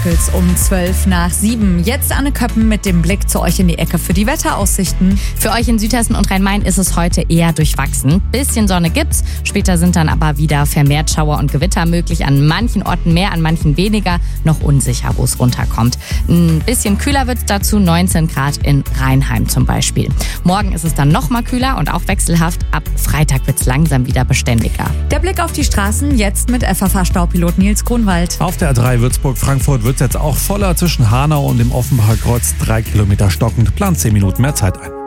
Fackels um 7:12. Jetzt Anne Köppen mit dem Blick zu euch in die Ecke für die Wetteraussichten. Für euch in Südhessen und Rhein-Main ist es heute eher durchwachsen. Bisschen Sonne gibt's, später sind dann aber wieder vermehrt Schauer und Gewitter möglich. An manchen Orten mehr, an manchen weniger. Noch unsicher, wo es runterkommt. Ein bisschen kühler wird's dazu, 19 Grad in Rheinheim zum Beispiel. Morgen ist es dann noch mal kühler und auch wechselhaft. Ab Freitag wird's langsam wieder beständiger. Der Blick auf die Straßen jetzt mit FFH-Staupilot Nils Grunwald. Auf der A3 Würzburg-Frankfurt wird es jetzt auch voller zwischen Hanau und dem Offenbacher Kreuz. 3 Kilometer stockend, plant 10 Minuten mehr Zeit ein.